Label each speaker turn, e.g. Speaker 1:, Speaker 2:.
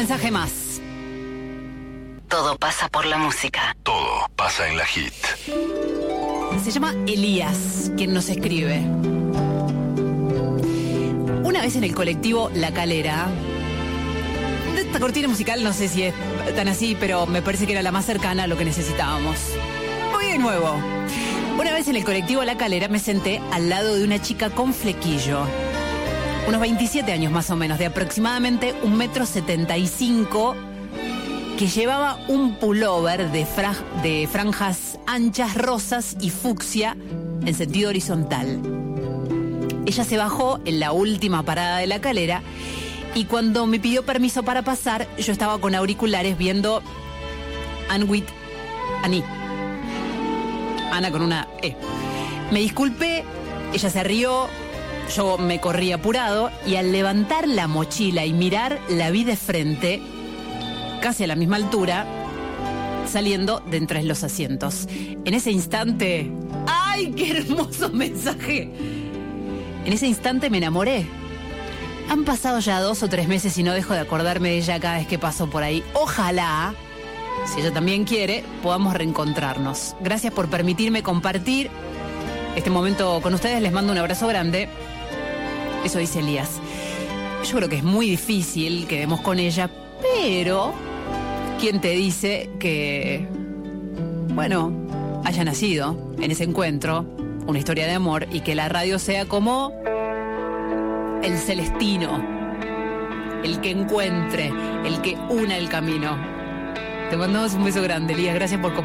Speaker 1: mensaje más.
Speaker 2: Todo pasa por la música.
Speaker 3: Todo pasa en la hit.
Speaker 1: Se llama Elías, quien nos escribe. Una vez en el colectivo La Calera, esta cortina musical no sé si es tan así, pero me parece que era la más cercana a lo que necesitábamos. Voy de nuevo. Una vez en el colectivo La Calera me senté al lado de una chica con flequillo. Unos 27 años más o menos, de aproximadamente 1,75 m, que llevaba un pullover de franjas anchas, rosas y fucsia en sentido horizontal. Ella se bajó en la última parada de La Calera y cuando me pidió permiso para pasar, yo estaba con auriculares viendo Anne with Annie. Ana con una E. Me disculpé, ella se rió, yo me corrí apurado y al levantar la mochila y mirar, la vi de frente, casi a la misma altura, saliendo de entre los asientos. En ese instante... ¡Ay, qué hermoso mensaje! En ese instante me enamoré. Han pasado ya 2 o 3 meses y no dejo de acordarme de ella cada vez que paso por ahí. Ojalá, si ella también quiere, podamos reencontrarnos. Gracias por permitirme compartir este momento con ustedes. Les mando un abrazo grande. Eso dice Elías. Yo creo que es muy difícil que demos con ella, pero ¿quién te dice que, bueno, haya nacido en ese encuentro una historia de amor y que la radio sea como el celestino, el que encuentre, el que una el camino? Te mandamos un beso grande, Elías. Gracias por compartir.